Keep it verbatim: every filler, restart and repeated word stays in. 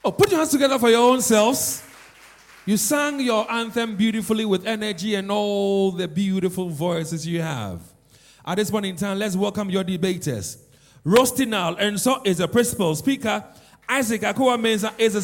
Oh, put your hands together for your own selves. You sang your anthem beautifully with energy and all the beautiful voices you have. At this point in time, let's welcome your debaters. Rostinal Enso is the principal speaker. Isaac Akua Mensah is the